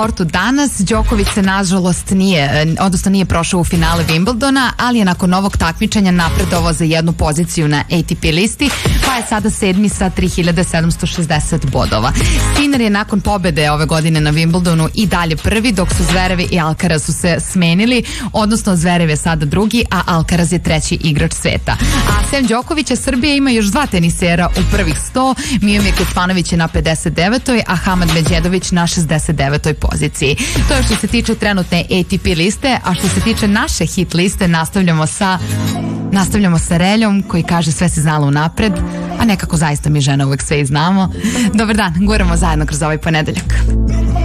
sportu danas. Đoković se nažalost nije prošao u finale Wimbledona, ali je nakon ovog takmičenja napredovao za jednu poziciju na ATP listi, pa je sada 7. sa 3760 bodova. Sinner je nakon pobede ove godine na Wimbledonu i dalje prvi, dok su Zverev i Alcaraz su se smenili, odnosno Zverev je sada drugi, a Alcaraz je treći igrač sveta. A sem Đokovića, Srbija ima još dva tenisera u prvih 100. Mijomir Kecmanović je na 59. a Hamad Medjedović na 69. poziciji. To je što se tiče trenutne ATP liste, a što se tiče naše hit liste nastavljamo sa Reljom koji kaže sve se znalo unapred, a nekako zaista mi žena uvek sve i znamo. Dobar dan, guramo zajedno kroz ovaj ponedeljak.